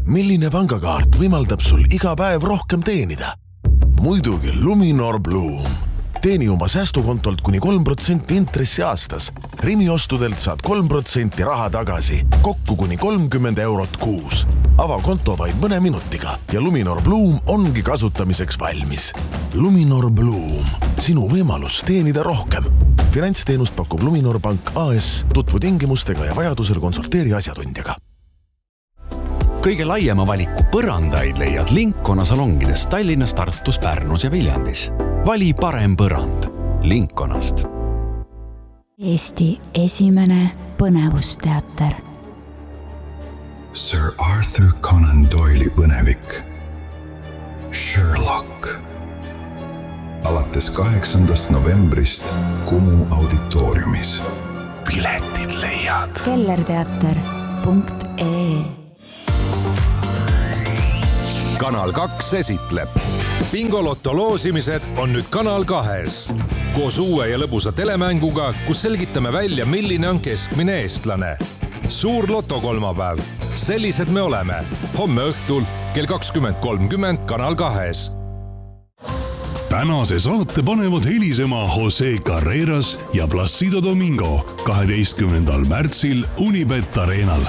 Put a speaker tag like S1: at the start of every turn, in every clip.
S1: Milline pangakaart võimaldab sul iga päev rohkem teenida? Muidugi Luminor Bloom. Teeni oma säästukontolt kuni 3% intressi aastas. Rimi ostudelt saad 3% raha tagasi, kokku kuni 30 eurot kuus. Ava konto vaid mõne minutiga ja Luminor Bloom ongi kasutamiseks valmis. Luminor Bloom. Sinu võimalus teenida rohkem. Finantsteenust pakub Luminor Pank AS. Tutvu tingimustega ja vajadusel konsulteeri asjatundjaga.
S2: Kõige laiema valiku põrandaid leiad Linkona salongides Tallinnas, Tartus, Pärnus ja Viljandis. Vali parem põrand Linkonast.
S3: Eesti esimene põnevusteater.
S4: Sir Arthur Conan Doyle'i põnevik Sherlock. Alates 8. novembrist Kumu auditooriumis.
S1: Piletid leiad
S3: kellerteater.ee.
S5: Kanal 2 esitleb. Bingolotto loosimised on nüüd Kanal 2. Koos uue ja lõbusa telemänguga, kus selgitame välja, milline on keskmine eestlane. Suur lotokolmapäev. Sellised me oleme. Homme õhtul kell 20.30 Kanal 2.
S6: Tänase saate panevad helisema Jose Carreras ja Placido Domingo 12. märtsil Unibet Arenal.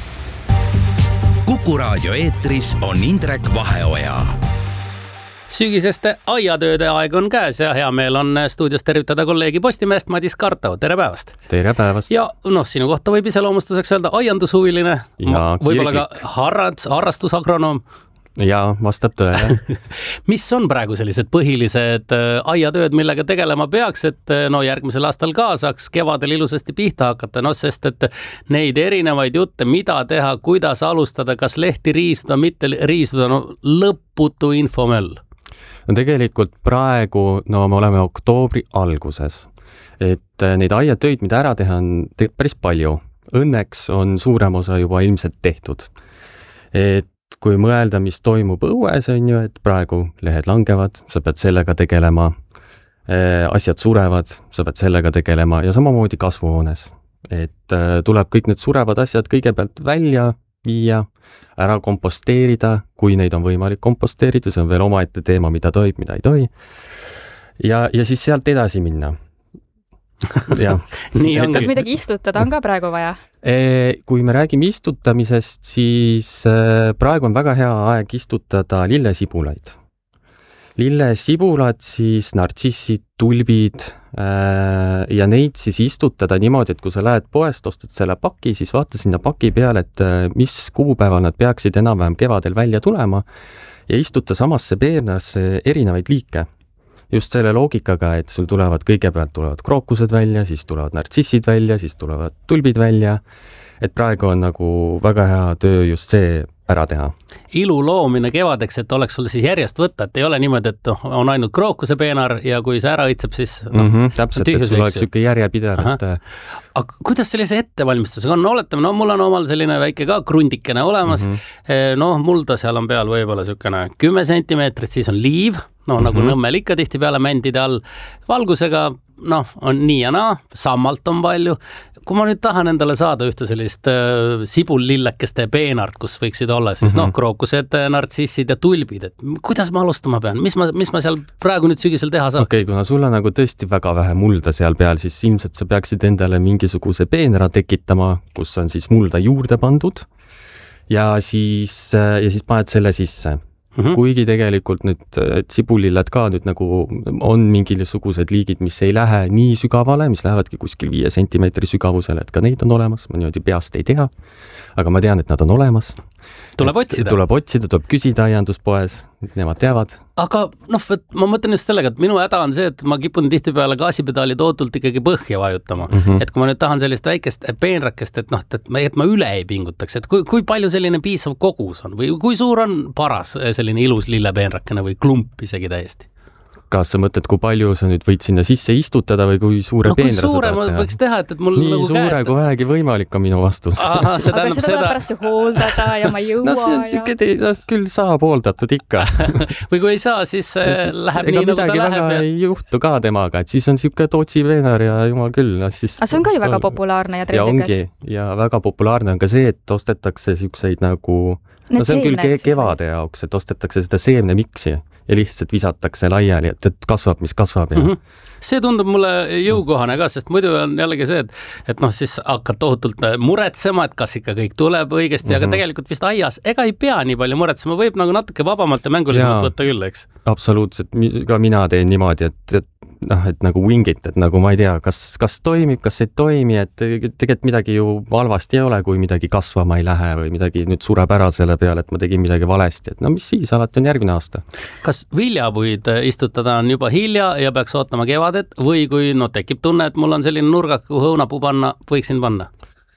S7: Kuku raadio eetris on Indrek Vaheoja.
S8: Sügiseste aiatööde aeg on käes ja hea meel on stuudios tervitada kolleegi Postimeest Madis Kartau. Tere päevast!
S9: Tere päevast!
S8: Ja sinu kohta võib iseloomustuseks öelda aiandushuviline, võib-olla ka harrastusagronoom.
S9: Ja vastab tõele.
S8: Mis on praegu sellised põhilised aiatööd, millega tegelema peaks, et järgmisel aastal ka saaks kevadel ilusasti pihta hakata, sest et neid erinevaid jutte, mida teha, kuidas alustada, kas lehti riisuda, mitte riisuda, lõputu infomöll.
S9: Tegelikult praegu, me oleme oktoobri alguses, et neid aiatöid, mida ära teha, on päris palju. Õnneks on suurem osa juba ilmselt tehtud. Et kui mõelda, mis toimub õues, on ju, et praegu lehed langevad, sa pead sellega tegelema, asjad surevad, sa pead sellega tegelema ja samamoodi kasvuhoones. Et tuleb kõik need surevad asjad kõigepealt välja viia, ära komposteerida, kui neid on võimalik komposteerida, see on veel omaette teema, mida tohib, mida ei tohi. Ja siis sealt edasi minna.
S10: Kas midagi istutada on ka praegu vaja?
S9: Kui me räägime istutamisest, siis praegu on väga hea aeg istutada lillesibulaid. Lillesibulad, siis nartsissid, tulbid ja neid siis istutada niimoodi, et kui sa lähed poest, ostad selle paki, siis vaata sinna paki peale, et mis kuupäeval nad peaksid enam-vähem kevadel välja tulema ja istuta samasse peenrasse erinevaid liike. Just selle loogikaga, et sul kõigepealt tulevad krookused välja, siis tulevad nartsissid välja, siis tulevad tulbid välja. Et praegu on nagu väga hea töö just see ära teha.
S8: Ilu loomine kevadeks, et oleks sul siis järjest võtta, et ei ole niimoodi, et on ainult krookuse peenar ja kui see ära õitseb, siis
S9: täpselt, et sul oleks siuke järjepidev.
S8: Aga kuidas sellise ettevalmistusega on? Oletame, mul on omal selline väike ka krundikene olemas. Mulda seal on peal võib-olla siukene 10 sentimeetrit, siis on liiv, nagu Nõmmel ikka tihti peale mändide all. Valgusega, on nii ja naa, sammalt on palju. Kui ma nüüd tahan endale saada ühte sellist sibullillekeste peenart, kus võiksid olla, siis krookused, nartsissid ja tulbid, et kuidas ma alustama pean? Mis ma seal praegu nüüd sügisel teha saaks?
S9: Okei, kuna sul on nagu tõesti väga vähe mulda seal peal, siis ilmselt sa peaksid endale mingisuguse peenra tekitama, kus on siis mulda juurde pandud ja siis paned selle sisse. Kuigi tegelikult nüüd sibulillad ka nüüd nagu on mingisugused liigid, mis ei lähe nii sügavale, mis lähevadki kuskil 5 sentimeetri sügavusele, et ka neid on olemas, ma niimoodi peast ei tea, aga ma tean, et nad on olemas.
S8: Tuleb otsida,
S9: tuleb küsida aianduspoes, nemad teavad.
S8: Aga ma mõtlen just sellega, et minu häda on see, et ma kipun tihtipeale gaasipedaali tootult ikkagi põhja vajutama. Et kui ma nüüd tahan sellist väikest peenrakest, et ma üle ei pingutaks, et kui palju selline piisav kogus on või kui suur on paras selline ilus lillepeenrakene või klump isegi täiesti?
S9: kas sa mõtled, kui palju sa nüüd võid sinna sisse istutada või kui suure peenra sa
S8: tahad teha? Võiks teha, et mul
S9: nii
S8: nagu
S9: suure kui vähegi võimalik on minu vastus.
S10: Aga seda tuleb pärast ju hooldada ja ma ei jõua.
S9: No see on siuke, küll saab hooldatud ikka.
S8: Või kui ei saa, siis läheb nii, nagu ta läheb.
S9: Ega midagi väga ei juhtu ka temaga, et siis on siuke Tootsi peenar ja jumal küll.
S10: Aga see on ka ju väga populaarne ja trendikas.
S9: Ja väga populaarne on ka see, et ostetakse siukseid nagu see on küll kevade jaoks, et ostetakse seda seemnemiksi ja lihtsalt visatakse laiali, et kasvab, mis kasvab. Ja.
S8: See tundub mulle jõukohane ka, sest muidu on jällegi see, et siis hakkad tohutult muretsema, et kas ikka kõik tuleb õigesti, aga tegelikult vist aias ega ei pea nii palju muretsema, võib nagu natuke vabamalt ja mängulisemalt võtta küll, eks?
S9: Absoluutselt, ka mina teen niimoodi, et nagu wingit, et nagu ma ei tea, kas toimib, kas ei toimi, et tegelikult midagi ju valvasti ei ole, kui midagi kasvama ei lähe või midagi nüüd sureb ära selle peale, et ma tegin midagi valesti, et no mis siis, alati on järgmine aasta.
S8: Kas viljapuid istutada on juba hilja ja peaks ootama kevadet või kui tekib tunne, et mul on selline nurgak, kuhu õunapuu panna, võiksin panna?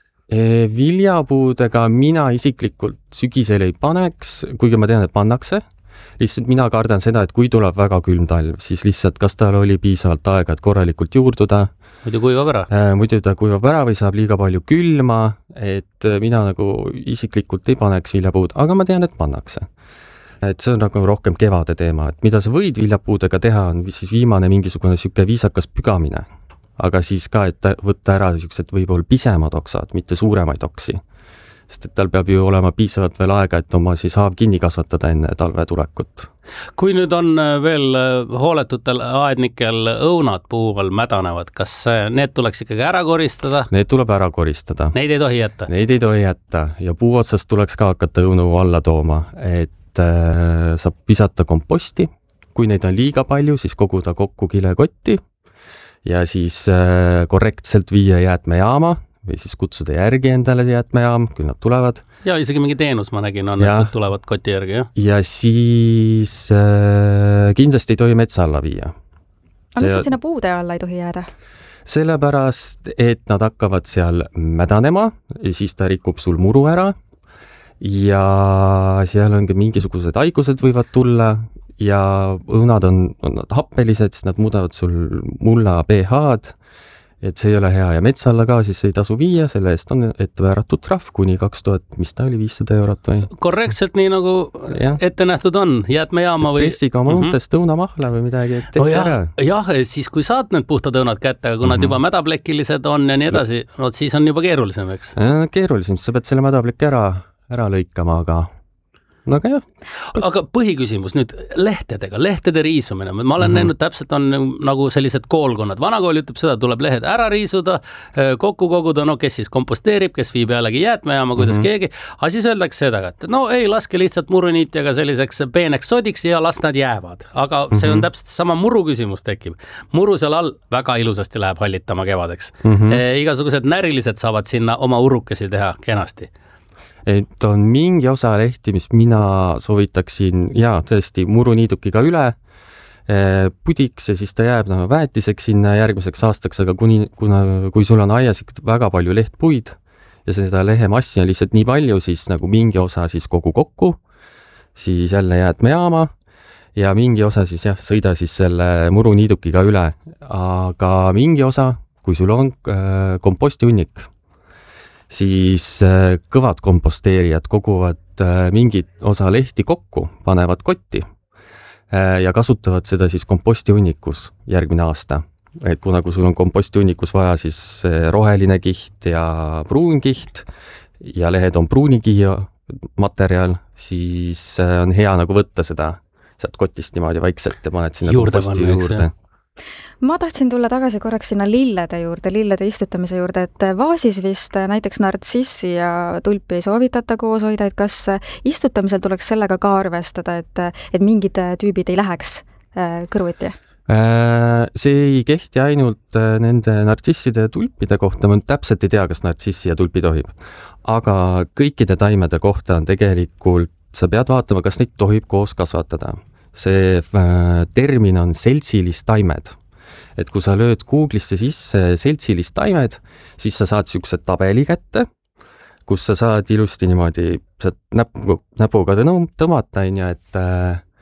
S9: Viljapuudega mina isiklikult sügisel ei paneks, kuigi ma tean, et pannakse. Lihtsalt mina kardan seda, et kui tuleb väga külm talv, siis lihtsalt kas tal oli piisavalt aega, et korralikult juurduda.
S8: Muidu kuivab ära.
S9: Muidu ta kuivab ära või saab liiga palju külma, et mina nagu isiklikult ei paneks viljapuud, aga ma tean, et pannakse. Et see on nagu rohkem kevade teema, et mida sa võid viljapuudega teha, on siis viimane mingisugune siuke viisakas pügamine. Aga siis ka, et võtta ära siuksed võib-olla pisemad oksad, mitte suuremaid oksi. Sest et tal peab ju olema piisavalt veel aega, et oma siis haav kinni kasvatada enne talve tulekut.
S8: Kui nüüd on veel hooletutel aednikel õunad puu all mädanevad, kas need tuleks ikkagi ära koristada?
S9: Need tuleb ära koristada.
S8: Neid ei tohi jätta?
S9: Neid ei tohi jätta ja puu otsast tuleks ka hakata õunu alla tooma, et saab visata komposti. Kui neid on liiga palju, siis koguda kokku kilekotti ja siis korrektselt viia jäätmejaama või siis kutsuda järgi endale jäätmejaam, küll nad tulevad.
S8: Ja isegi mingi teenus ma nägin on, et tulevad koti järgi, jah?
S9: Ja siis kindlasti ei tohi metsa alla viia.
S10: Aga miks sinna puude alla ei tohi jääda?
S9: Sellepärast, et nad hakkavad seal mädanema ja siis ta rikub sul muru ära ja seal on ka mingisugused haigused võivad tulla ja õunad on happelised, siis nad muudavad sul mulla pH-d, et see ei ole hea ja metsa alla ka siis ei tasu viia, selle eest on ettevääratud trahv kuni 2000, mis ta oli, 500 eurot või?
S8: Korrektselt nii nagu ette nähtud on, jäätmejaama või?
S9: Pessiga oma õuntest õunamahla või midagi, et tehti ära.
S8: Jah, siis kui saad need puhtad õunad kätte, aga kui nad juba mädaplekilised on ja nii edasi, siis on juba keerulisem, eks?
S9: Keerulisem, sa pead selle mädapleki ära lõikama, aga jah.
S8: Aga põhiküsimus nüüd lehtede riisumine. Ma olen näinud täpselt on nagu sellised koolkonnad. Vanakool ütleb seda, tuleb lehed ära riisuda, kokku koguda, kes siis komposteerib, kes viib jällegi jäätmejaama, kuidas keegi. Aga siis öeldakse seda, et ei laske lihtsalt muruniitjaga selliseks peeneks sodiks ja las nad jäävad. Aga see on täpselt sama muru küsimus tekib. Muru seal all väga ilusasti läheb hallitama kevadeks. Igasugused närilised saavad sinna oma urukesi teha kenasti.
S9: Et on mingi osa lehti, mis mina soovitaksin, tõesti muruniidukiga üle pudiks ja siis ta jääb väetiseks sinna järgmiseks aastaks, aga kui sul on aias väga palju lehtpuid ja seda lehemassi on lihtsalt nii palju, siis nagu mingi osa siis kogu kokku, siis jälle jäätmejaama ja mingi osa siis sõida siis selle muruniidukiga üle, aga mingi osa, kui sul on kompostihunnik, siis kõvad komposteerijad koguvad mingit osa lehti kokku, panevad kotti ja kasutavad seda siis kompostihunnikus järgmine aasta. Et kuna kui sul on kompostihunnikus vaja siis roheline kiht ja pruun kiht ja lehed on pruunikihi materjal, siis on hea nagu võtta seda sealt kotist niimoodi vaikselt ja paned sinna komposti juurde.
S10: Ma tahtsin tulla tagasi korraks sinna lillede istutamise juurde, et vaasis vist näiteks nartsissi ja tulpi ei soovitata koos hoida, et kas istutamisel tuleks sellega ka arvestada, et mingid tüübid ei läheks kõrvuti?
S9: See ei kehti ainult nende nartsisside ja tulpide kohta, ma täpselt ei tea, kas nartsissi ja tulpi tohib, aga kõikide taimede kohta on tegelikult, sa pead vaatama, kas neid tohib koos kasvatada. See termin on seltsilistaimed. Et kui sa lööd Google'isse sisse seltsilistaimed, siis sa saad siukse tabeli kätte, kus sa saad ilusti niimoodi näpuga tõmmata,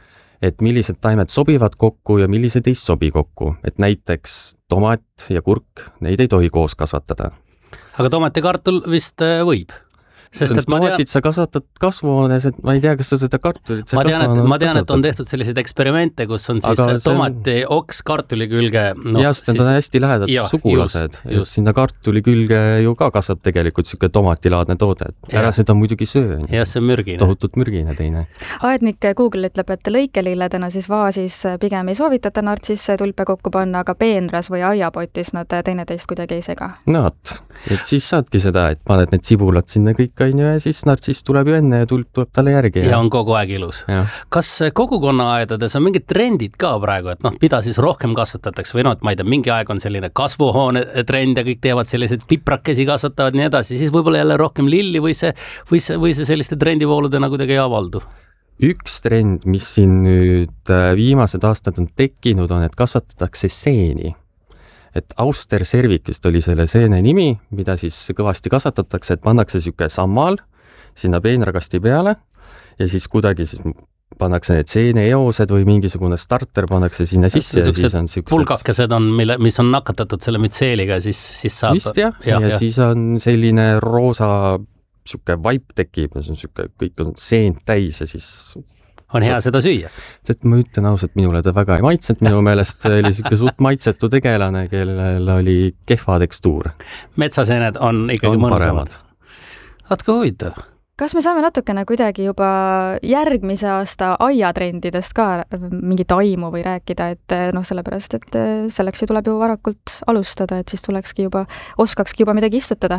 S9: et millised taimed sobivad kokku ja millised ei sobi kokku, et näiteks tomat ja kurk, neid ei tohi koos kasvatada.
S8: Aga tomat ja kartul vist võib? Sest et
S9: tomatit sa kasvatad kasvuhoones, et ma ei tea, kas sa seda kartulit
S8: ma tean, et on tehtud selliseid eksperimente, kus on siis tomati oks kartuli külge
S9: just, need on hästi lähedad sugulased, et sinna kartuli külge ju ka kasvab tegelikult siuke tomatilaadne toode, et ära seda muidugi söö.
S8: Ja see on mürgine.
S9: Tohutult mürgine teine.
S10: Aednik Google ütleb, et lõikelilledena siis vaasis pigem ei soovitata nartsisse tulpe kokku panna, aga peenras või aiapotis nad teineteist kuidagi ei sega.
S9: No vot, et siis saadki seda, et paned need sibulad sinna kõik ja siis nartsiss tuleb ju enne ja tulp tuleb talle järgi.
S8: Ja on kogu aeg ilus. Kas kogukonnaaedades on mingid trendid ka praegu, et mida siis rohkem kasvatatakse või et ma ei tea, mingi aeg on selline kasvuhoone trend ja kõik teevad sellised piprakesi kasvatavad nii edasi, siis võib-olla jälle rohkem lilli või see selliste trendivooludena kuidagi ei avaldu?
S9: Üks trend, mis siin nüüd viimased aastad on tekkinud, on, et kasvatatakse seeni. Et Auster cervicist oli selle seene nimi, mida siis kõvasti kasvatatakse, et pannakse siuke sammal sinna peenrakasti peale ja siis kuidagi siis pannakse need seeneeosed või mingisugune starter pannakse sinna sisse ja siis on siuksed
S8: pulgakesed on, mis on nakatatud selle mütseeliga, siis saab
S9: vist jah, ja siis on selline roosa siuke vaip tekib, siuke, kõik on seent täis ja siis
S8: on hea seda süüa.
S9: Et ma ütlen ausalt, minule ta väga ei maitsenud, minu meelest oli siuke suht maitsetu tegelane, kellel oli kehva tekstuur.
S8: Metsaseened on ikkagi mõnusamad. Vaatke huvitav.
S10: Kas me saame natukene kuidagi juba järgmise aasta aiatrendidest ka mingit aimu või rääkida, et sellepärast, et selleks ju tuleb ju varakult alustada, et siis oskakski juba midagi istutada?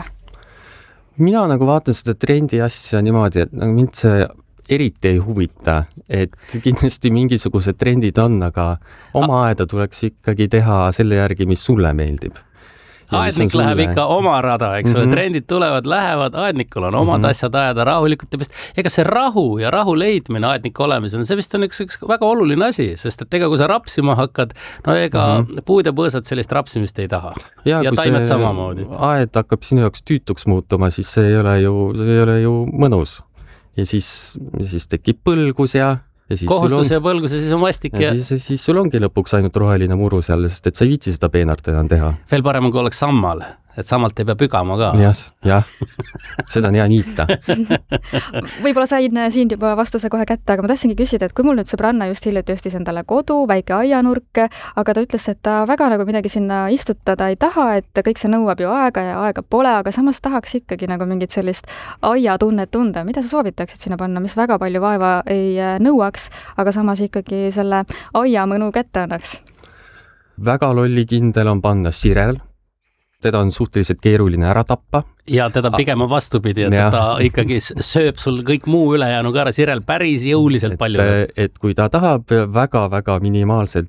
S9: Mina vaatan seda trendi asja niimoodi, et mind see eriti ei huvita, et kindlasti mingisugused trendid on, aga oma aeda tuleks ikkagi teha selle järgi, mis sulle meeldib.
S8: Aednik läheb ikka oma rada, eks ole, trendid tulevad, lähevad, aednikul on omad asjad ajada rahulikult ja ega see rahu ja rahu leidmine aedniku olemisel, see vist on üks väga oluline asi, sest et ega kui sa rapsima hakkad, puud ja põõsad sellist rapsimist ei taha. Ja taimed samamoodi.
S9: Aed hakkab sinu jaoks tüütuks muutuma, siis see ei ole ju mõnus. Ja siis tekib põlgus ja siis
S8: kohustus ja põlgus ja siis on vastik
S9: ja siis sul ongi lõpuks ainult roheline muru seal, sest et sa ei viitsi seda peenart enam teha.
S8: Veel parem, kui oleks sammal, et sammalt ei pea pügama ka.
S9: Jah, seda on hea niita.
S10: Võib-olla sain siin juba vastuse kohe kätte, aga ma tahtsingi küsida, et kui mul nüüd sõbranna just hiljuti ostis endale kodu, väike aianurk, aga ta ütles, et ta väga midagi sinna istutada ei taha, et kõik see nõuab ju aega ja aega pole, aga samas tahaks ikkagi mingit sellist aiatunnet tunda. Mida sa soovitaksid sinna panna, mis väga palju vaeva ei nõuaks, aga samas ikkagi selle aiamõnu kätte annaks?
S9: Väga lollikindel on panna sirel. Teda on suhteliselt keeruline ära tappa.
S8: Ja teda pigem on vastupidi, et ta ikkagi sööb sul kõik muu ülejäänu ka ära, sirel päris jõuliselt palju.
S9: Et kui ta tahab väga-väga minimaalselt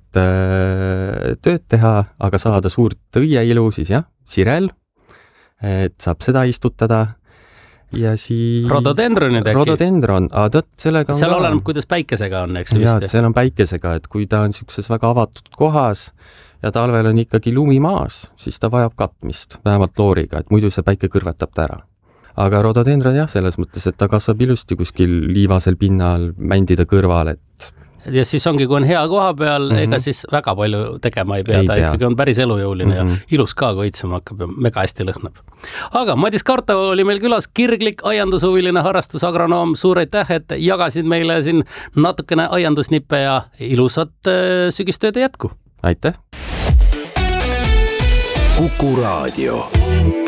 S9: tööd teha, aga saada suurt õieilu, siis sirel, et saab seda istutada. Ja siis
S8: rododendronid äkki?
S9: Rododendron, sellega on
S8: seal oleneb, kuidas päikesega on, eks vist?
S9: Jaa, seal on päikesega, et kui ta on siukses väga avatud kohas ja talvel on ikkagi lumi maas, siis ta vajab katmist, vähemalt looriga, et muidu see päike kõrvetab ta ära. Aga rododendron selles mõttes, et ta kasvab ilusti kuskil liivasel pinnal, mändide kõrval, et
S8: ja siis ongi, kui on hea koha peal, ega siis väga palju tegema ei pea, ta ikkagi on päris elujõuline ja ilus ka, kui õitsema hakkab ja mega hästi lõhnab. Aga Madis Karta oli meil külas, kirglik aiandushuviline harrastusagronoom, suur aitäh, et jagasid meile siin natukene aiandusnippe ja ilusat sügistööde jätku.
S9: Aitäh!
S7: Kuku Raadio.